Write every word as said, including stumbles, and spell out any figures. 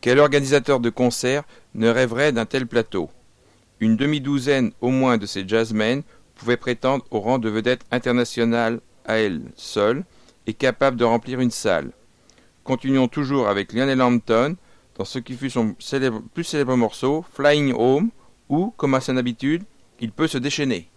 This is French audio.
Quel organisateur de concert ne rêverait d'un tel plateau? Une demi-douzaine au moins de ces jazzmen pouvaient prétendre au rang de vedette internationale à elle seule et capable de remplir une salle. Continuons toujours avec Lionel Hampton dans ce qui fut son célèbre, plus célèbre morceau, Flying Home, où, comme à son habitude, il peut se déchaîner.